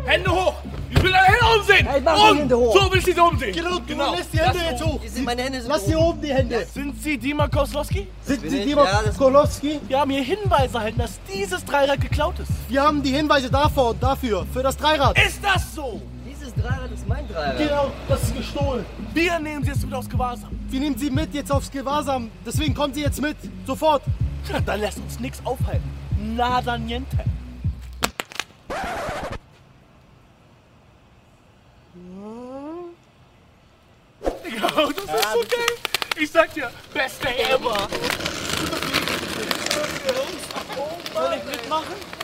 Hände hoch! Ich will deine Hände umsehen! Hey, mach die Hände hoch! So will ich sie umsehen! Genau, lässt die Hände jetzt hoch! Meine Hände sind Lass hier oben die Hände! Sind Sie Dima Kozlowski? Sind bin Sie ich. Dima Ja, das- Kolowski? Wir haben hier Hinweise erhalten, dass dieses Dreirad geklaut ist. Wir haben die Hinweise davor und dafür, für das Dreirad. Ist das so? Dieses Dreirad ist mein Dreirad. Genau, das ist gestohlen. Wir nehmen Sie jetzt mit aufs Gewahrsam. Wir nehmen Sie mit jetzt aufs Gewahrsam. Deswegen kommen Sie jetzt mit. Sofort. Ja, dann lässt uns nichts aufhalten. Nada niente. Ja, das ist so geil. Ich sag dir, beste ever. Soll ich mitmachen?